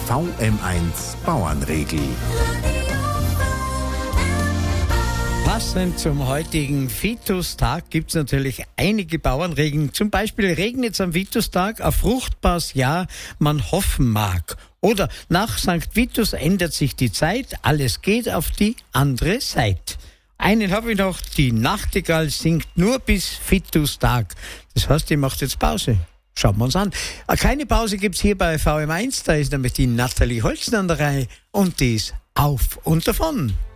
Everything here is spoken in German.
VM1 Bauernregel. Passend zum heutigen Vitustag gibt es natürlich einige Bauernregeln. Zum Beispiel regnet es am Vitustag, ein fruchtbares Jahr man hoffen mag. Oder nach St. Vitus ändert sich die Zeit, alles geht auf die andere Seite. Einen habe ich noch, die Nachtigall singt nur bis Vitustag. Das heißt, die macht jetzt Pause. Schauen wir uns an. Keine Pause gibt's hier bei VM1, da ist nämlich die Nathalie Holzen an der Reihe und die ist auf und davon.